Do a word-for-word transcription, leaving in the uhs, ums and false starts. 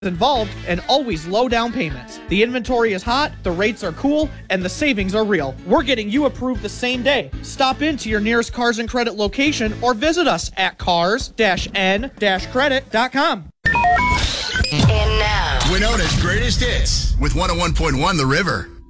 involved, and always low down payments. The inventory is hot, the rates are cool, and the savings are real. We're getting you approved the same day. Stop into your nearest Cars and Credit location or visit us at cars n credit dot com. And now, Winona's greatest hits with one oh one point one The River.